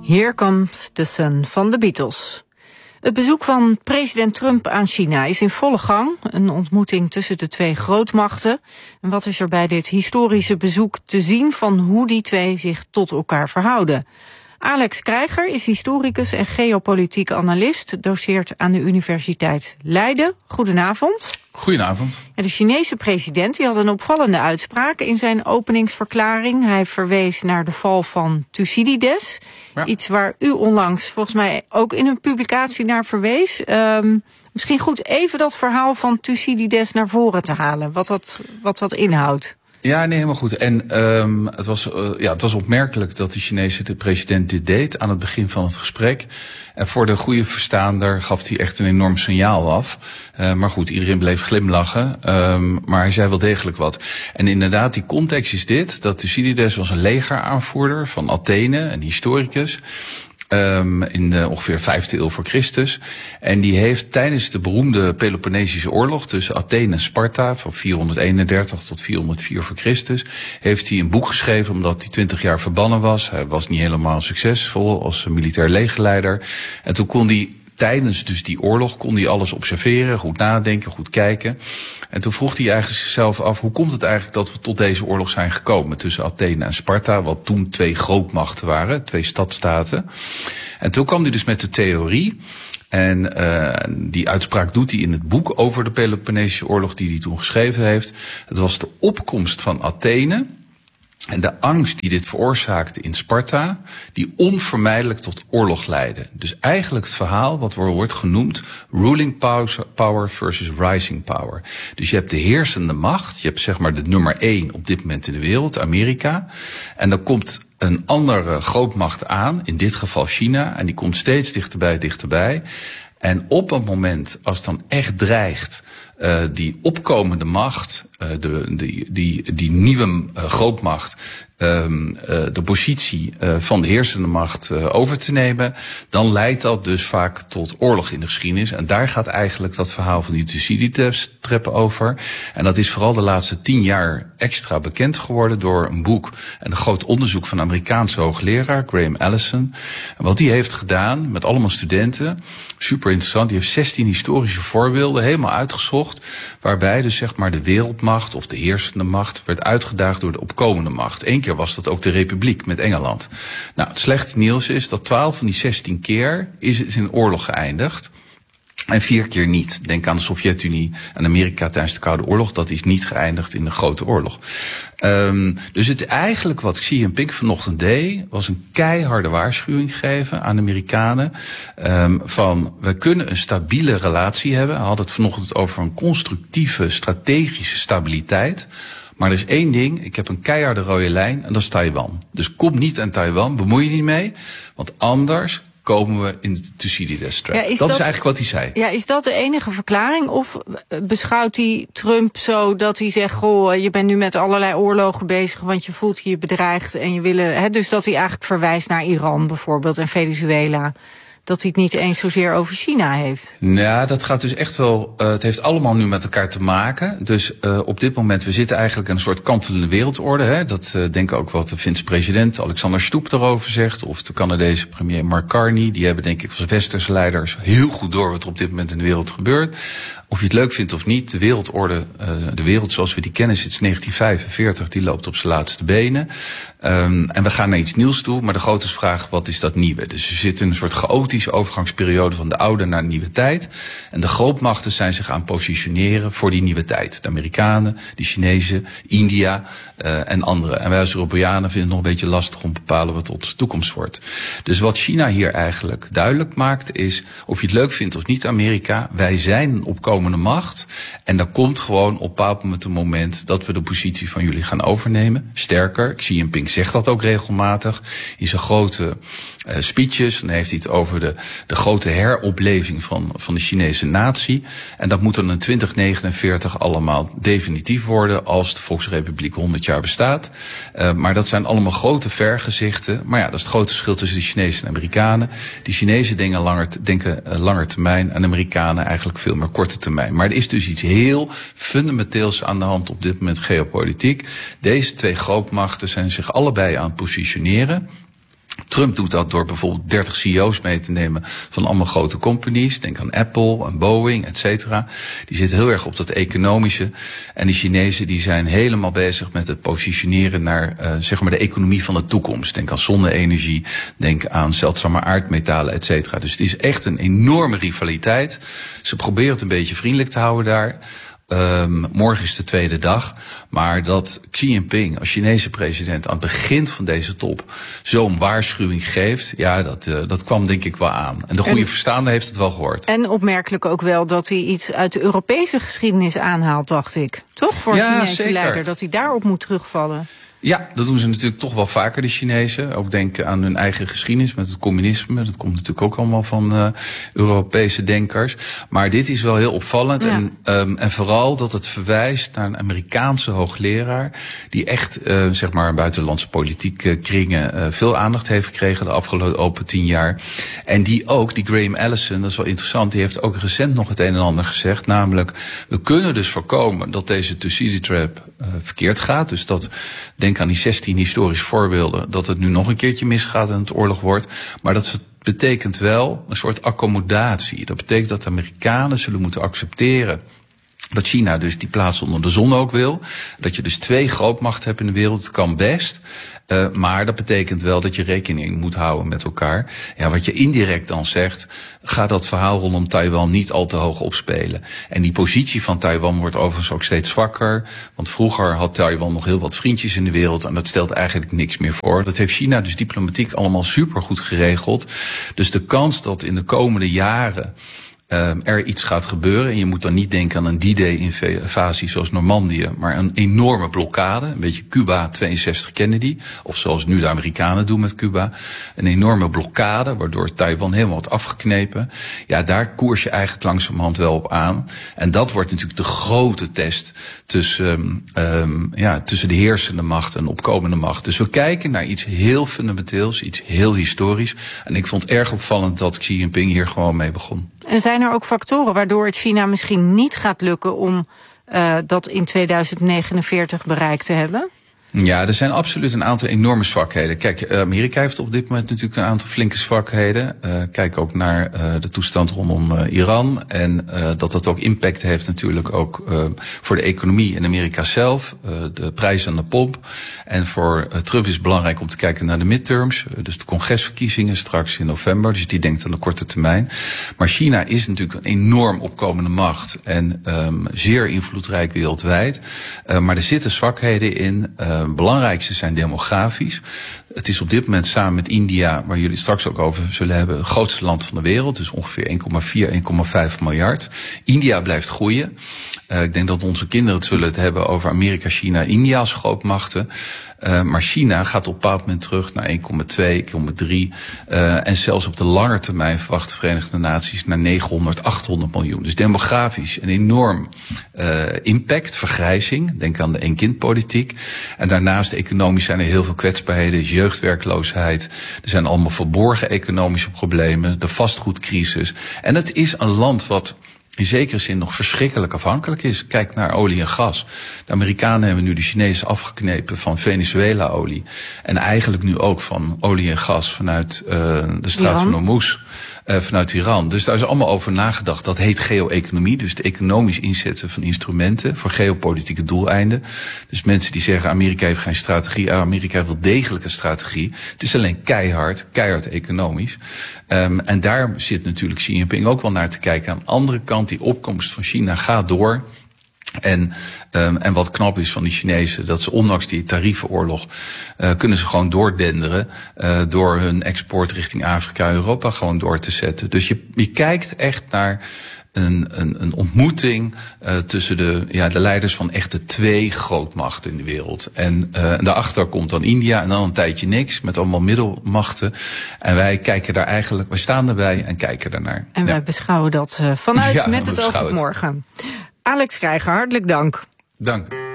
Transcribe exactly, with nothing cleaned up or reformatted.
Here Comes the Sun van de Beatles. Het bezoek van president Trump aan China is in volle gang. Een ontmoeting tussen de twee grootmachten. En wat is er bij dit historische bezoek te zien van hoe die twee zich tot elkaar verhouden? Alex Krijger is historicus en geopolitiek analist, doceert aan de Universiteit Leiden. Goedenavond. Goedenavond. Ja, de Chinese president die had een opvallende uitspraak in zijn openingsverklaring. Hij verwees naar de val van Thucydides. Ja. Iets waar u onlangs volgens mij ook in een publicatie naar verwees. Um, misschien goed even dat verhaal van Thucydides naar voren te halen. Wat dat, wat dat inhoudt. Ja, nee, helemaal goed. En um, het, was, uh, ja, het was opmerkelijk dat de Chinese de president dit deed aan het begin van het gesprek. En voor de goede verstaander gaf hij echt een enorm signaal af. Uh, maar goed, iedereen bleef glimlachen. Um, maar hij zei wel degelijk wat. En inderdaad, die context is dit. Dat Thucydides was een legeraanvoerder van Athene, een historicus. Um, in de ongeveer vijfde eeuw voor Christus. En die heeft tijdens de beroemde Peloponnesische oorlog tussen Athene en Sparta van vierhonderdeenendertig tot vierhonderdvier voor Christus, heeft hij een boek geschreven omdat hij twintig jaar verbannen was. Hij was niet helemaal succesvol als militair legerleider. En toen kon hij tijdens dus die oorlog kon hij alles observeren, goed nadenken, goed kijken. En toen vroeg hij eigenlijk zichzelf af, hoe komt het eigenlijk dat we tot deze oorlog zijn gekomen tussen Athene en Sparta, wat toen twee grootmachten waren, twee stadstaten. En toen kwam hij dus met de theorie, en uh, die uitspraak doet hij in het boek over de Peloponnesische oorlog die hij toen geschreven heeft. Het was de opkomst van Athene en de angst die dit veroorzaakte in Sparta, die onvermijdelijk tot oorlog leidde. Dus eigenlijk het verhaal wat wordt genoemd ruling power versus rising power. Dus je hebt de heersende macht, je hebt zeg maar de nummer één op dit moment in de wereld, Amerika. En dan komt een andere grootmacht aan, in dit geval China, en die komt steeds dichterbij, dichterbij. En op het moment als het dan echt dreigt, Uh, die opkomende macht, uh, de, die, die, die nieuwe uh, grootmacht, um, uh, de positie uh, van de heersende macht uh, over te nemen, dan leidt dat dus vaak tot oorlog in de geschiedenis. En daar gaat eigenlijk dat verhaal van die Thucydides-treppen over. En dat is vooral de laatste tien jaar extra bekend geworden door een boek en een groot onderzoek van een Amerikaanse hoogleraar, Graham Allison. En wat die heeft gedaan met allemaal studenten, super interessant, die heeft zestien historische voorbeelden helemaal uitgezocht, waarbij dus zeg maar de wereldmacht of de heersende macht werd uitgedaagd door de opkomende macht. Eén keer was dat ook de Republiek met Engeland. Nou, het slechte nieuws is dat twaalf van die zestien keer is het in oorlog geëindigd. En vier keer niet. Denk aan de Sovjet-Unie en Amerika tijdens de Koude Oorlog. Dat is niet geëindigd in een grote oorlog. Um, dus het eigenlijk wat Xi Jinping vanochtend deed, was een keiharde waarschuwing geven aan de Amerikanen. Um, van, we kunnen een stabiele relatie hebben. Hij had het vanochtend over een constructieve, strategische stabiliteit. Maar er is één ding, ik heb een keiharde rode lijn en dat is Taiwan. Dus kom niet aan Taiwan, bemoei je niet mee. Want anders komen we in de Thucydides-trap. Ja, dat, dat is eigenlijk wat hij zei. Ja, is dat de enige verklaring? Of beschouwt hij Trump zo dat hij zegt, goh, je bent nu met allerlei oorlogen bezig, want je voelt je bedreigd en je willen, hè, dus dat hij eigenlijk verwijst naar Iran bijvoorbeeld en Venezuela, dat hij het niet eens zozeer over China heeft? Ja, dat gaat dus echt wel, uh, het heeft allemaal nu met elkaar te maken. Dus uh, op dit moment, we zitten eigenlijk in een soort kantelende wereldorde. Hè? Dat uh, denk ik ook wat de Finse president Alexander Stubb erover zegt, of de Canadese premier Mark Carney. Die hebben denk ik als westerse leiders heel goed door wat er op dit moment in de wereld gebeurt. Of je het leuk vindt of niet, de wereldorde, uh, de wereld zoals we die kennen sinds negentien vijfenveertig, die loopt op zijn laatste benen. Um, en we gaan naar iets nieuws toe, maar de grote vraag, wat is dat nieuwe? Dus we zitten in een soort chaotische overgangsperiode van de oude naar de nieuwe tijd. En de grootmachten zijn zich aan positioneren voor die nieuwe tijd. De Amerikanen, de Chinezen, India uh, en anderen. En wij als Europeanen vinden het nog een beetje lastig om te bepalen wat onze toekomst wordt. Dus wat China hier eigenlijk duidelijk maakt is, of je het leuk vindt of niet, Amerika, wij zijn een opkomende macht. En dat komt gewoon op een moment dat we de positie van jullie gaan overnemen. Sterker, Xi Jinping zegt dat ook regelmatig in zijn grote uh, speeches. Dan heeft hij het over de, de grote heropleving van, van de Chinese natie. En dat moet dan in twintig negenenveertig allemaal definitief worden als de Volksrepubliek honderd jaar bestaat. Uh, maar dat zijn allemaal grote vergezichten. Maar ja, dat is het grote verschil tussen de Chinezen en de Amerikanen. Die Chinezen denken langer, denken uh, langer termijn en de Amerikanen eigenlijk veel meer korte termijn. Maar er is dus iets heel fundamenteels aan de hand op dit moment geopolitiek. Deze twee grootmachten zijn zich allebei aan het positioneren. Trump doet dat door bijvoorbeeld dertig C E O's mee te nemen van allemaal grote companies. Denk aan Apple en Boeing, et cetera. Die zitten heel erg op dat economische. En de Chinezen die zijn helemaal bezig met het positioneren naar uh, zeg maar de economie van de toekomst. Denk aan zonne-energie, denk aan zeldzame aardmetalen, et cetera. Dus het is echt een enorme rivaliteit. Ze proberen het een beetje vriendelijk te houden daar. Um, morgen is de tweede dag, maar dat Xi Jinping als Chinese president aan het begin van deze top zo'n waarschuwing geeft, ja, dat, uh, dat kwam denk ik wel aan. En de goede en, verstaande heeft het wel gehoord. En opmerkelijk ook wel dat hij iets uit de Europese geschiedenis aanhaalt, dacht ik. Toch, voor een ja, Chinese zeker. leider, dat hij daarop moet terugvallen. Ja, dat doen ze natuurlijk toch wel vaker, de Chinezen. Ook denken aan hun eigen geschiedenis met het communisme. Dat komt natuurlijk ook allemaal van uh, Europese denkers. Maar dit is wel heel opvallend. Ja. En, um, en vooral dat het verwijst naar een Amerikaanse hoogleraar die echt, uh, zeg maar, buitenlandse politieke kringen uh, veel aandacht heeft gekregen de afgelopen tien jaar. En die ook, die Graham Allison, dat is wel interessant, die heeft ook recent nog het een en ander gezegd. Namelijk, we kunnen dus voorkomen dat deze Thucydides-trap uh, verkeerd gaat. Dus dat, denk aan die zestien historische voorbeelden, dat het nu nog een keertje misgaat en het oorlog wordt. Maar dat betekent wel een soort accommodatie. Dat betekent dat de Amerikanen zullen moeten accepteren dat China dus die plaats onder de zon ook wil. Dat je dus twee grootmachten hebt in de wereld, dat kan best. Uh, maar dat betekent wel dat je rekening moet houden met elkaar. Ja, wat je indirect dan zegt, ga dat verhaal rondom Taiwan niet al te hoog opspelen. En die positie van Taiwan wordt overigens ook steeds zwakker. Want vroeger had Taiwan nog heel wat vriendjes in de wereld en dat stelt eigenlijk niks meer voor. Dat heeft China dus diplomatiek allemaal supergoed geregeld. Dus de kans dat in de komende jaren Uh, er iets gaat gebeuren. En je moet dan niet denken aan een D-Day-invasie zoals Normandië, maar een enorme blokkade. Een beetje Cuba tweeënzestig Kennedy. Of zoals nu de Amerikanen doen met Cuba. Een enorme blokkade, waardoor Taiwan helemaal wordt afgeknepen. Ja, daar koers je eigenlijk langzamerhand wel op aan. En dat wordt natuurlijk de grote test tussen, um, um, ja, tussen de heersende macht en de opkomende macht. Dus we kijken naar iets heel fundamenteels, iets heel historisch. En ik vond het erg opvallend dat Xi Jinping hier gewoon mee begon. En zijn er ook factoren waardoor het China misschien niet gaat lukken om uh, dat in tweeduizend negenenveertig bereikt te hebben? Ja, er zijn absoluut een aantal enorme zwakheden. Kijk, Amerika heeft op dit moment natuurlijk een aantal flinke zwakheden. Uh, kijk ook naar uh, de toestand rondom uh, Iran. En uh, dat dat ook impact heeft natuurlijk ook uh, voor de economie in Amerika zelf. Uh, de prijzen aan de pomp. En voor uh, Trump is het belangrijk om te kijken naar de midterms. Uh, dus de congresverkiezingen straks in november. Dus die denkt aan de korte termijn. Maar China is natuurlijk een enorm opkomende macht. En um, zeer invloedrijk wereldwijd. Uh, maar er zitten zwakheden in. Uh, Het belangrijkste zijn demografisch. Het is op dit moment samen met India, waar jullie straks ook over zullen hebben, het grootste land van de wereld. Dus ongeveer één komma vier, één komma vijf miljard. India blijft groeien. Uh, ik denk dat onze kinderen het zullen het hebben over Amerika, China, India als grootmachten. Uh, maar China gaat op een bepaald moment terug naar één komma twee, één komma drie. Uh, en zelfs op de lange termijn verwacht de Verenigde Naties naar negenhonderd, achthonderd miljoen. Dus demografisch een enorm uh, impact, vergrijzing. Denk aan de één-kind-politiek. En daarnaast economisch zijn er heel veel kwetsbaarheden, jeugdwerkloosheid. Er zijn allemaal verborgen economische problemen, de vastgoedcrisis. En het is een land wat in zekere zin nog verschrikkelijk afhankelijk is. Kijk naar olie en gas. De Amerikanen hebben nu de Chinezen afgeknepen van Venezuela-olie. En eigenlijk nu ook van olie en gas vanuit uh, de straat van Hormuz. Uh, vanuit Iran. Dus daar is allemaal over nagedacht. Dat heet geo-economie. Dus het economisch inzetten van instrumenten voor geopolitieke doeleinden. Dus mensen die zeggen Amerika heeft geen strategie. Amerika heeft wel degelijk een strategie. Het is alleen keihard, keihard economisch. Um, en daar zit natuurlijk Xi Jinping ook wel naar te kijken. Aan de andere kant, die opkomst van China gaat door. En, um, en wat knap is van die Chinezen, dat ze ondanks die tariefenoorlog uh, kunnen ze gewoon doordenderen uh, door hun export richting Afrika en Europa gewoon door te zetten. Dus je, je kijkt echt naar een, een, een ontmoeting uh, tussen de, ja, de leiders van echt de twee grootmachten in de wereld. En, uh, en daarachter komt dan India en dan een tijdje niks met allemaal middelmachten. En wij kijken daar eigenlijk, wij staan erbij en kijken daarnaar. En ja. wij beschouwen dat uh, vanuit ja, met het oog op morgen. Alex Krijger, hartelijk dank. Dank.